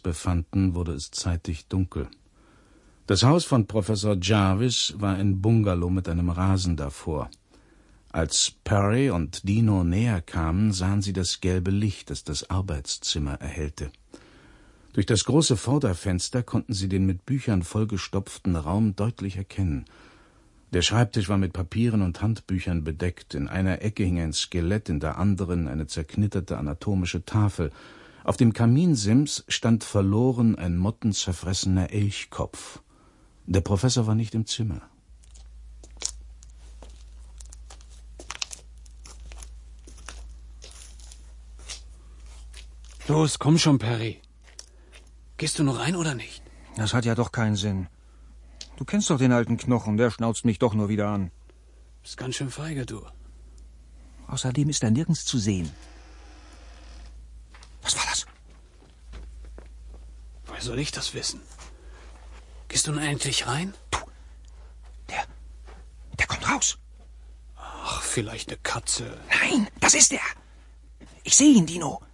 befanden, wurde es zeitig dunkel. Das Haus von Professor Jarvis war ein Bungalow mit einem Rasen davor. Als Perry und Dino näher kamen, sahen sie das gelbe Licht, das das Arbeitszimmer erhellte. Durch das große Vorderfenster konnten sie den mit Büchern vollgestopften Raum deutlich erkennen. Der Schreibtisch war mit Papieren und Handbüchern bedeckt. In einer Ecke hing ein Skelett, in der anderen eine zerknitterte anatomische Tafel. Auf dem Kaminsims stand verloren ein mottenzerfressener Elchkopf. Der Professor war nicht im Zimmer. Los, komm schon, Perry. Gehst du noch rein oder nicht? Das hat ja doch keinen Sinn. Du kennst doch den alten Knochen, der schnauzt mich doch nur wieder an. Bist ganz schön feige, du. Außerdem ist er nirgends zu sehen. Was war das? Woher soll ich das wissen? Gehst du nun endlich rein? Du, der kommt raus. Ach, vielleicht eine Katze. Nein, das ist er. Ich sehe ihn, Dino.